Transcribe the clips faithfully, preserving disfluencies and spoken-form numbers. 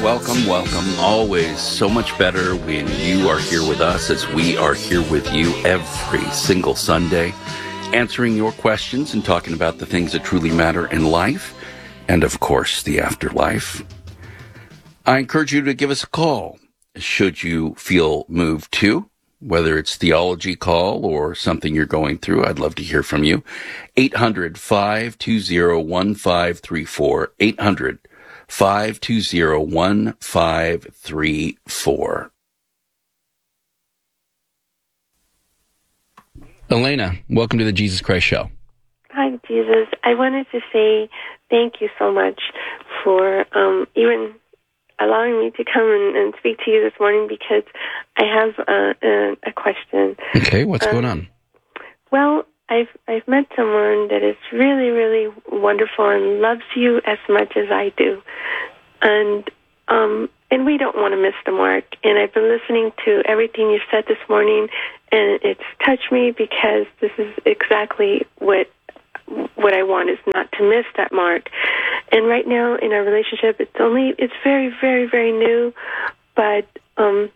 welcome, welcome. Always so much better when you are here with us as we are here with you every single Sunday, answering your questions and talking about the things that truly matter in life and, of course, the afterlife. I encourage you to give us a call should you feel moved to, whether it's theology call or something you're going through. I'd love to hear from you. eight hundred, five two zero, one five three four. eight hundred, five two zero, one five three four. Elena, welcome to the Jesus Christ Show. Hi, Jesus. I wanted to say thank you so much for um, even allowing me to come and, and speak to you this morning, because I have a, a, a question. Okay, what's um, going on? Well, I've I've met someone that is really, really wonderful and loves you as much as I do, and um, and we don't want to miss the mark. And I've been listening to everything you said this morning, and it's touched me, because this is exactly what what I want, is not to miss that mark. And right now in our relationship, it's only it's very, very, very new, but um,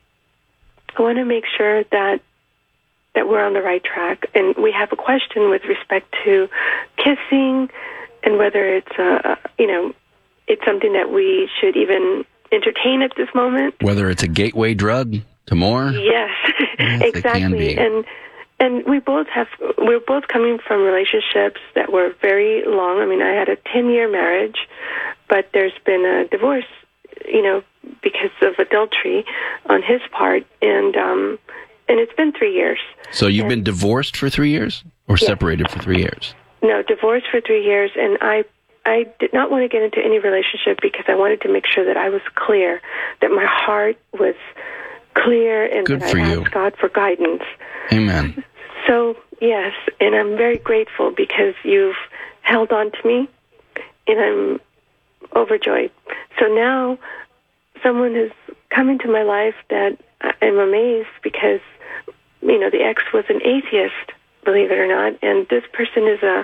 I want to make sure that that we're on the right track. And we have a question with respect to kissing, and whether it's uh, you know it's something that we should even entertain at this moment. Whether it's a gateway drug to more? Yes, yes exactly. And and we both have we're both coming from relationships that were very long. I mean, I had a ten-year marriage, but there's been a divorce, you know, because of adultery on his part, and um, and it's been three years. So you've and, been divorced for three years, or yes. separated for three years? No, divorced for three years, and I. I did not want to get into any relationship because I wanted to make sure that I was clear, that my heart was clear, and Good that for I you. asked God for guidance. Amen. So, yes, and I'm very grateful because you've held on to me, and I'm overjoyed. So now someone has come into my life that I'm amazed, because, you know, the ex was an atheist, believe it or not, and this person is a,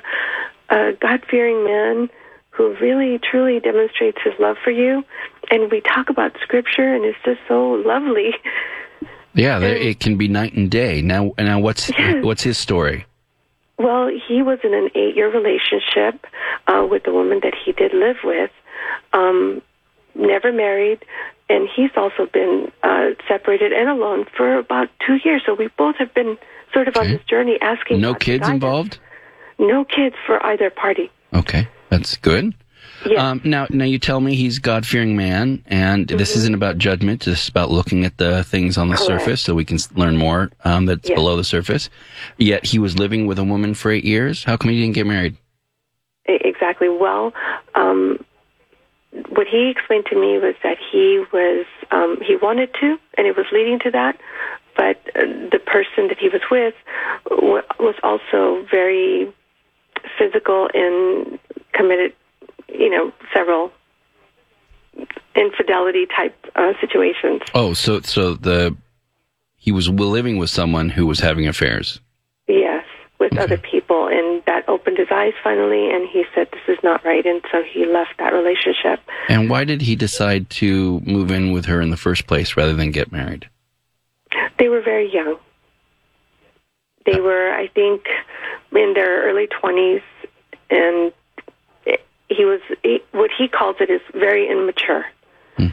a God-fearing man who really, truly demonstrates his love for you. And we talk about Scripture, and it's just so lovely. Yeah, there, it can be night and day. Now, now, what's yes. what's his story? Well, he was in an eight-year relationship uh, with the woman that he did live with, um, never married, and he's also been uh, separated and alone for about two years. So we both have been sort of okay. on this journey asking. No God kids involved? No kids for either party. Okay, that's good. Yes. Um, now, now you tell me he's a God-fearing man, and mm-hmm. this isn't about judgment. It's about looking at the things on the Correct. surface, so we can learn more um, that's yes. below the surface. Yet he was living with a woman for eight years. How come he didn't get married? Exactly. Well, um, what he explained to me was that he was um, he wanted to, and it was leading to that. But uh, the person that he was with w- was also very physical and committed, you know, several infidelity type uh, situations. Oh, so so the he was living with someone who was having affairs. Yes, with okay. other people, and that opened his eyes finally, and he said this is not right, and so he left that relationship. And why did he decide to move in with her in the first place rather than get married? They were very young. They were, I think, in their early twenties, and he was, he, what he calls it is very immature. Hmm.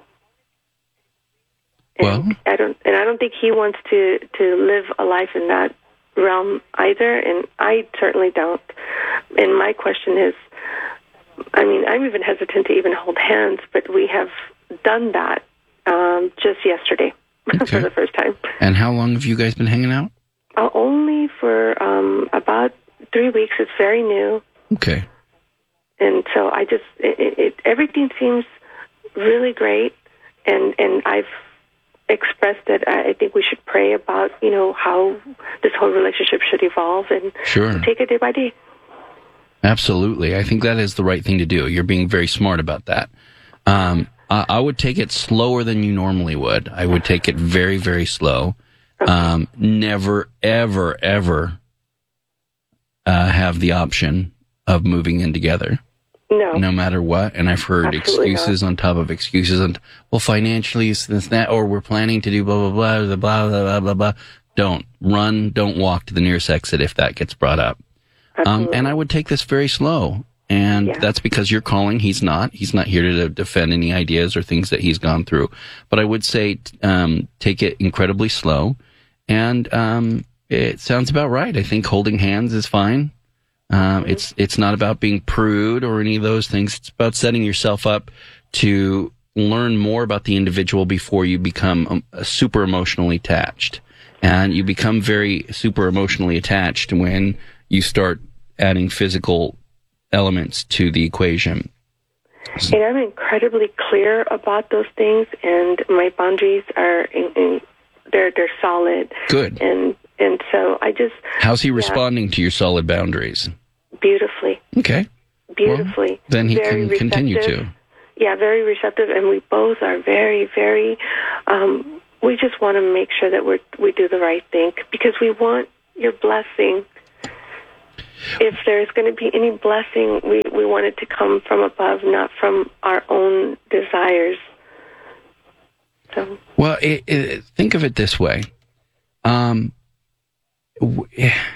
Well, and I don't, and I don't think he wants to, to live a life in that realm either, and I certainly don't. And my question is, I mean, I'm even hesitant to even hold hands, but we have done that um, just yesterday. Okay. For the first time. And how long have you guys been hanging out? Uh, only for um, about three weeks. It's very new. Okay. And so I just, it, it, everything seems really great. And, and I've expressed that I think we should pray about, you know, how this whole relationship should evolve, and sure. take it day by day. Absolutely. I think that is the right thing to do. You're being very smart about that. Um, I would take it slower than you normally would. I would take it very, very slow. Okay. Um, never, ever, ever uh, have the option of moving in together. No. No matter what. And I've heard Absolutely excuses not. on top of excuses. And, well, financially, it's this, that, or we're planning to do blah, blah, blah, blah, blah, blah, blah, blah. Don't. Run, don't walk to the nearest exit if that gets brought up. Um, and I would take this very slow. And Yeah. that's because you're calling. He's not. He's not here to defend any ideas or things that he's gone through. But I would say um, take it incredibly slow. And um, it sounds about right. I think holding hands is fine. Um, it's it's not about being prude or any of those things. It's about setting yourself up to learn more about the individual before you become um, super emotionally attached. And you become very super emotionally attached when you start adding physical elements to the equation. And I'm incredibly clear about those things, and my boundaries are in, in, they're they're solid. Good. And and so I just How's he yeah, responding to your solid boundaries? beautifully, Okay. beautifully. Well, then he very can continue receptive. to. Yeah, very receptive, and we both are very, very. Um, we just want to make sure that we we do the right thing because we want your blessing. If there's going to be any blessing, we, we want it to come from above, not from our own desires. So. Well, it, it, think of it this way. Um, w-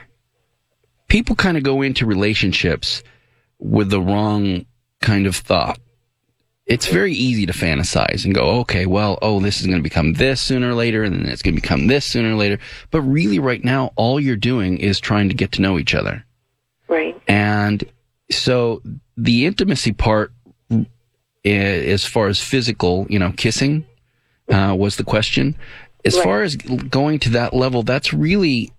people kind of go into relationships with the wrong kind of thought. It's very easy to fantasize and go, okay, well, oh, this is going to become this sooner or later, and then it's going to become this sooner or later. But really, right now, all you're doing is trying to get to know each other. Right. And so the intimacy part, as far as physical, you know, kissing, uh, was the question. As right. far as going to that level, that's really,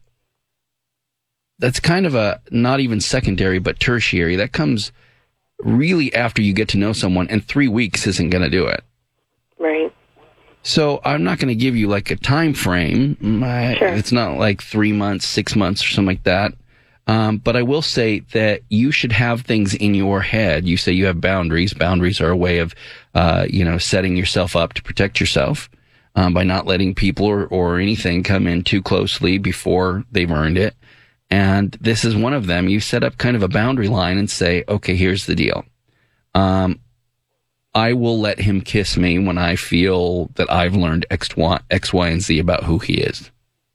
that's kind of a, not even secondary, but tertiary. That comes really after you get to know someone, and three weeks isn't going to do it. Right. So I'm not going to give you like a time frame. I, Sure. It's not like three months, six months, or something like that. Um, but I will say that you should have things in your head. You say you have boundaries. Boundaries are a way of, uh, you know, setting yourself up to protect yourself um, by not letting people or, or anything come in too closely before they've earned it. And this is one of them. You set up kind of a boundary line and say, okay, here's the deal. Um, I will let him kiss me when I feel that I've learned X, Y, X, Y, and Z about who he is.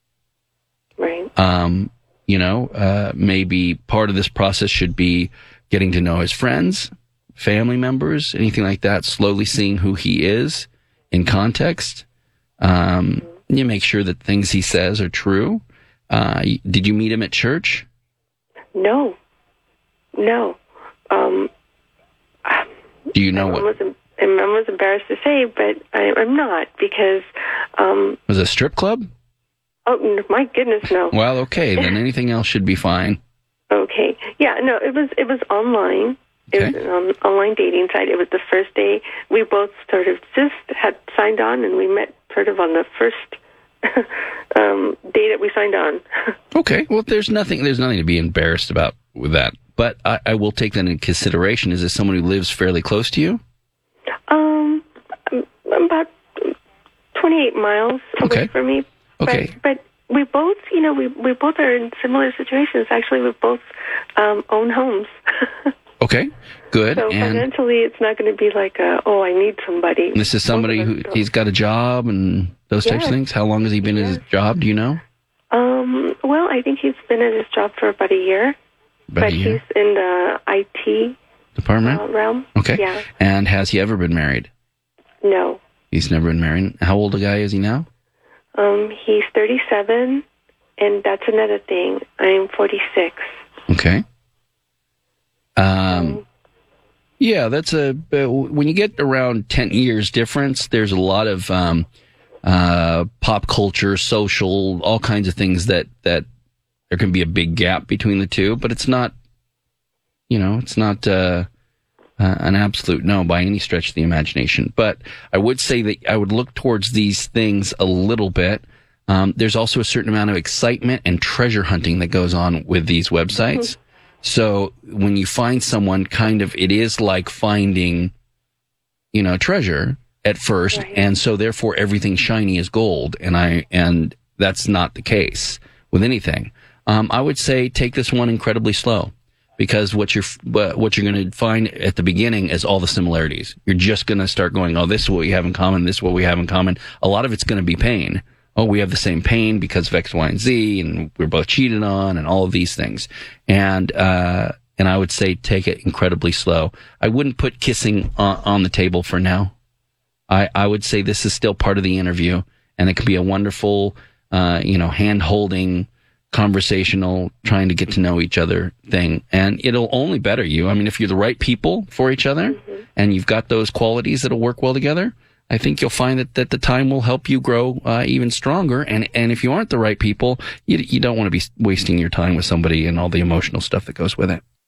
Right. Um, You know, uh, maybe part of this process should be getting to know his friends, family members, anything like that, slowly seeing who he is in context. Um, you make sure that things he says are true. Uh, did you meet him at church? No. No. Um, Do you know I what? was, I was embarrassed to say, but I, I'm not because... Um, Was it a strip club? oh, my goodness, no. Well, okay, then anything else should be fine. Okay. Yeah, no, it was it was online. It Okay. was an on, online dating site. It was the first day. We both sort of just had signed on, and we met sort of on the first um, day that we signed on. Okay, well, there's nothing there's nothing to be embarrassed about with that. But I, I will take that into consideration. Is this someone who lives fairly close to you? um, about twenty-eight miles away Okay. from me. Okay. But, but we both, you know, we we both are in similar situations. Actually, we both um, own homes. Okay, good. So and financially, it's not going to be like, a, oh, I need somebody. this is somebody who Both of us he's got a job and those types of Yes. things. How long has he been at his Yes. job? Do you know? Um, well, I think he's been at his job for about a year, About but a year he's in the I T department. uh, realm. Okay. Yeah. And has he ever been married? No. He's never been married. How old a guy is he now? Um, he's thirty-seven, and that's another thing. I'm forty-six. Okay. Um. Yeah, that's a uh, when you get around ten years difference, there's a lot of um, uh, pop culture, social, all kinds of things that that there can be a big gap between the two, but it's not, you know, it's not uh, uh, an absolute no by any stretch of the imagination. But I would say that I would look towards these things a little bit. Um, there's also a certain amount of excitement and treasure hunting that goes on with these websites. Mm-hmm. So when you find someone, kind of, it is like finding, you know, treasure at first. Right. And so therefore everything shiny is gold. And I, and that's not the case with anything. Um, I would say take this one incredibly slow. because what you're what you're going to find at the beginning is all the similarities. You're just going to start going, oh, this is what we have in common. This is what we have in common. A lot of it's going to be pain. Oh, we have the same pain because of X, Y, and Z, and we're both cheated on, and all of these things. And uh, and I would say take it incredibly slow. I wouldn't put kissing on, on the table for now. I I would say this is still part of the interview, and it could be a wonderful, uh, you know, hand holding, conversational, trying to get to know each other thing, and it'll only better you. I mean, if you're the right people for each other, mm-hmm. and you've got those qualities that'll work well together, I think you'll find that, that the time will help you grow uh, even stronger. And and if you aren't the right people, you you don't want to be wasting your time with somebody and all the emotional stuff that goes with it.